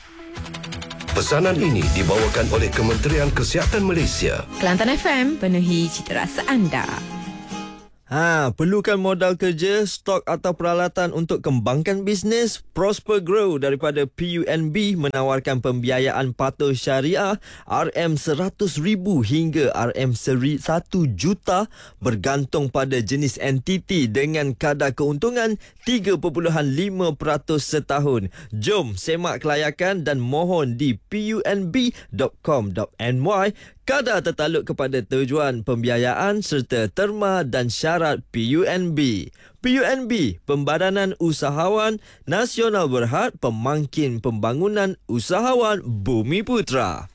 Pesanan ini dibawakan oleh Kementerian Kesihatan Malaysia. Kelantan FM, penuhi cita rasa anda. Perlukan modal kerja, stok atau peralatan untuk kembangkan bisnes? Prosper Grow daripada PUNB menawarkan pembiayaan patuh syariah RM100,000 hingga RM1 juta bergantung pada jenis entiti dengan kadar keuntungan 3.5% setahun. Jom semak kelayakan dan mohon di punb.com.my. Kadar tertaluk kepada tujuan pembiayaan serta terma dan syarat PUNB. PUNB, Pembadanan Usahawan Nasional Berhad Pemangkin Pembangunan Usahawan Bumi Putra.